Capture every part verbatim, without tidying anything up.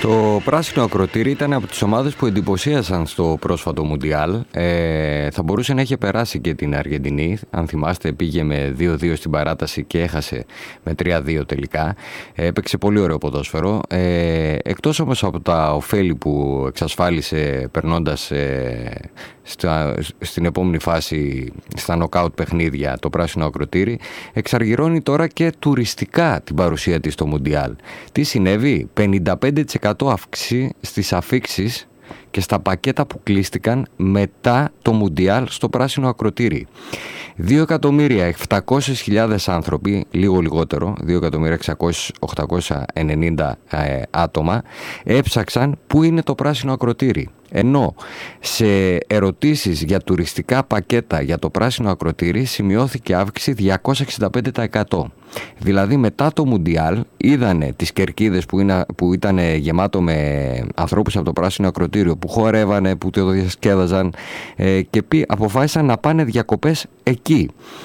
Το πράσινο ακροτήρι ήταν από τις ομάδες που εντυπωσίασαν στο πρόσφατο Μουντιάλ. Ε, θα μπορούσε να είχε περάσει και την Αργεντινή. Αν θυμάστε, πήγε με δύο δύο στην παράταση και έχασε με τρία δύο τελικά. Ε, έπαιξε πολύ ωραίο ποδόσφαιρο. Ε, εκτός όμως από τα ωφέλη που εξασφάλισε περνώντας ε, στα, στην επόμενη φάση στα νοκάουτ παιχνίδια το πράσινο ακροτήρι, εξαργυρώνει τώρα και τουριστικά την παρουσία της στο Μουντιάλ. Τι συνέβη? πενήντα πέντε τοις εκατό αύξηση στις αφίξεις και στα πακέτα που κλείστηκαν μετά το Μουντιάλ στο πράσινο ακροτήρι. δύο εκατομμύρια επτακόσιες χιλιάδες άνθρωποι, λίγο λιγότερο, δύο εκατομμύρια οκτακόσια ενενήντα ε, άτομα, έψαξαν πού είναι το πράσινο ακροτήρι. Ενώ σε ερωτήσεις για τουριστικά πακέτα για το πράσινο ακροτήρι σημειώθηκε αύξηση διακόσια εξήντα πέντε τοις εκατό. Δηλαδή μετά το Μουντιάλ είδανε τις κερκίδες που, είναι, που ήταν γεμάτο με ανθρώπους από το πράσινο ακροτήριο που χορεύανε, που το διασκέδαζαν ε, και πει, αποφάσισαν να πάνε διακοπές εκεί.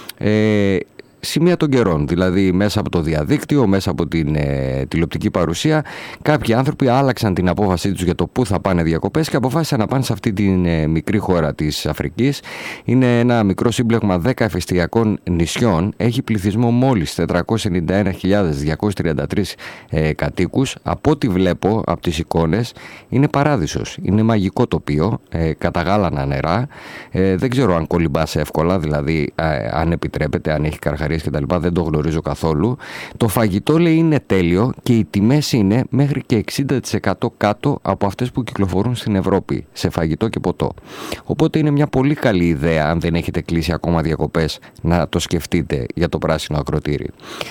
Ε, Σημεία των καιρών, δηλαδή μέσα από το διαδίκτυο, μέσα από την ε, τηλεοπτική παρουσία, κάποιοι άνθρωποι άλλαξαν την απόφασή τους για το πού θα πάνε διακοπές και αποφάσισαν να πάνε σε αυτή την ε, μικρή χώρα της Αφρικής. Είναι ένα μικρό σύμπλεγμα δέκα εφεστιακών νησιών, έχει πληθυσμό μόλις τετρακόσιες ενενήντα ένα χιλιάδες διακόσιους τριάντα τρεις ε, κατοίκους. Από ό,τι βλέπω από τις εικόνες είναι παράδεισος, είναι μαγικό τοπίο, ε, καταγάλανα νερά, ε, δεν ξέρω αν κολυμπάς εύκολα, δηλαδή ε, αν επιτρέπεται, αν έχει καρχαρίες και τα λοιπά, δεν το γνωρίζω καθόλου. Το φαγητό λέει είναι τέλειο και οι τιμές είναι μέχρι και εξήντα τοις εκατό κάτω από αυτές που κυκλοφορούν στην Ευρώπη σε φαγητό και ποτό. Οπότε είναι μια πολύ καλή ιδέα, αν δεν έχετε κλείσει ακόμα διακοπές, να το σκεφτείτε για το πράσινο ακροτήρι.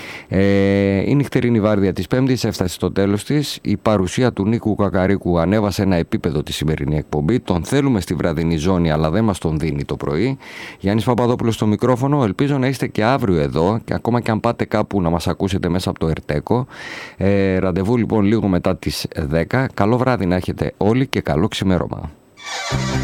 Ε, η νυχτερινή βάρδια της Πέμπτης έφτασε στο τέλος της. Η παρουσία του Νίκου Κακαρίκου ανέβασε ένα επίπεδο τη σημερινή εκπομπή. Τον θέλουμε στη βραδινή ζώνη, αλλά δεν μας τον δίνει το πρωί. Γιάννης Παπαδόπουλος στο μικρόφωνο. Ελπίζω να είστε και αύριο εδώ, και ακόμα και αν πάτε κάπου να μας ακούσετε μέσα από το Ερτέκο. Ε, ραντεβού λοιπόν λίγο μετά τις δέκα. Καλό βράδυ να έχετε όλοι και καλό ξημέρωμα.